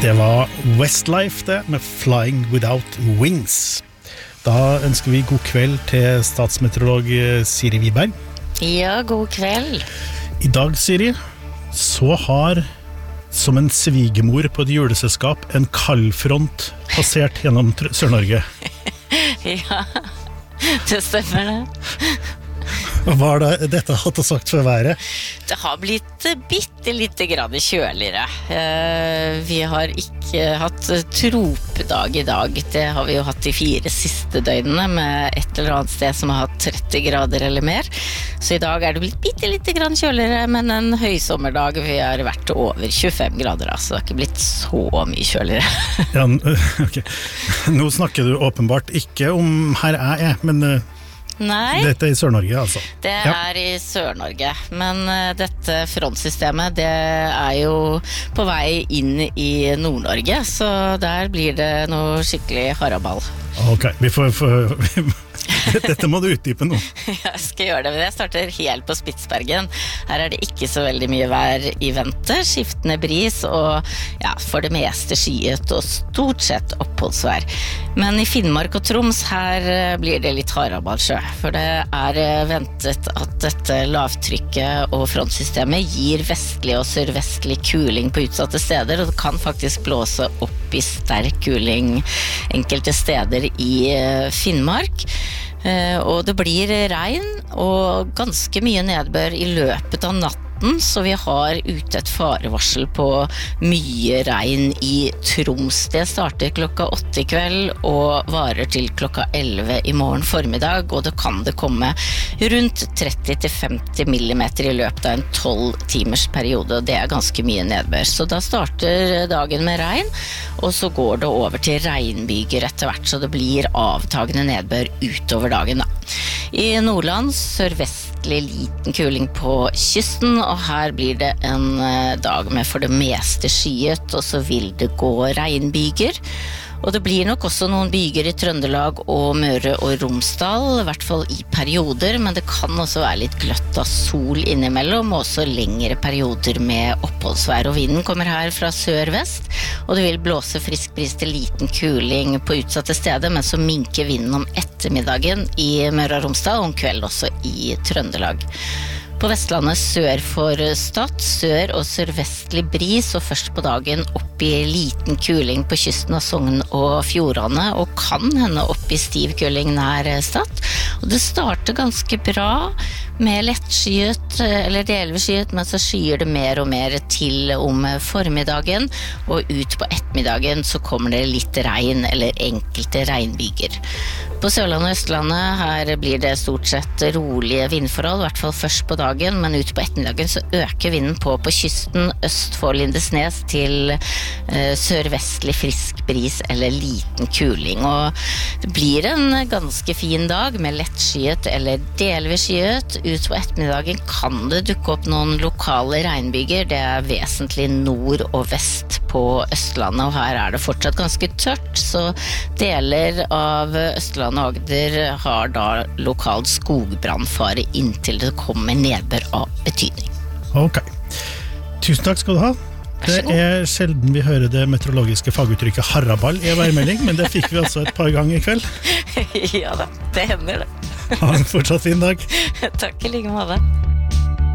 Det var Westlife det, med Flying Without Wings. Da ønsker vi god kveld til statsmeteorolog Siri Wiberg. Ja, god kveld. I dag, Siri, så har som en svigermor på et juleselskap en kaldfront passert gjennom Sør-Norge. Ja, det stemmer det. Hva har dette hatt å sagt for været? Det har blitt bitte lite grann kjøligere. Vi har ikke hatt tropedag i dag. Det har vi jo hatt de 4 siste døgnene med et eller annet sted som har hatt 30 grader eller mer. Så i dag er det blitt bitte lite grann kjøligere, men en høysommerdag vi har vært over 25 grader, så det har ikke blitt så mye kjøligere. Ja, ok. Nå snakker du åpenbart ikke om her jeg er, men... Nei, dette er i Sør-Norge, altså. Det er i Sør-Norge, men dette frontsystemet, det er jo på vei inn i Nord-Norge, så der blir det noe skikkelig haraball. Ok, dette må du utdype nå. Jeg skal gjøre det, men jeg starter helt på Spitsbergen. Her er det ikke så veldig mye vær i vente, skiftende bris og ja, for det meste skyet og stort sett oppholdsvær. Men i Finnmark og Troms her blir det litt haraballsjø, for det er ventet at dette lavtrykket og frontsystemet gir vestlig og sørvestlig kuling på utsatte steder, og det kan faktisk blåse opp i sterk kuling enkelte steder i Finnmark. Og det blir regn og ganske mye nedbør i løpet av natten, så vi har ute et farevarsel på mye regn i Troms. Det starter klokka 8 i kveld og varer til klokka 11 i morgen formiddag, og det kan det komme rundt 30-50 millimeter i løpet av en 12 timers periode, og det er ganske mye nedbør. Så da starter dagen med regn, og så går det over til regnbyger etter hvert, så det blir avtagende nedbør utover dagen da. I Nordland sørvestlig liten kuling på kysten, og her blir det en dag med for det meste skyet, og så vil det gå regnbyger. Og det blir nok også noen byger i Trøndelag og Møre og Romsdal, i hvert fall i perioder, men det kan også være litt gløtt av sol innimellom, og også lengre perioder med oppholdsvær. Og vinden kommer her fra sør-vest, og det vil blåse frisk bris til liten kuling på utsatte steder, men så minker vinden om ettermiddagen i Møre og Romsdal, og om kveld også i Trøndelag. På Vestlandet sør for Stad, sør- og sørvestlig bris, og først på dagen opp i liten kuling på kysten av Sogn og Fjordane, og kan hende opp i stiv kuling nær Stad. Og det starter ganske bra med lettskyet, eller delvis skyet, men så skyer det mer og mer til om formiddagen, og ut på ettermiddagen så kommer det litt regn eller enkelte regnbyger. På Sørlandet og Østlandet her blir det stort sett rolige vindforhold, i hvert fall først på dagen, men ut på ettermiddagen så øker vinden på kysten øst for Lindesnes til sørvestlig frisk bris eller liten kuling. Og det blir en ganske fin dag med lettskyet eller delvis skyet. Ut på ettermiddagen kan det dukke opp noen lokale regnbyger. Det er vesentlig nord og vest på Østlandet, og her er det fortsatt ganske tørt, så deler av Østlandet og Agder har da lokal skogbrannfare inntil det kommer nedbør av betydning. Ok. Tusen takk skal du ha. Det er sjelden vi hører det meteorologiske faguttrykket haraball i værmelding, men det fikk vi altså et par ganger i kveld. Ja da, det hender det. Ha en fortsatt fin dag. Takk i like måte.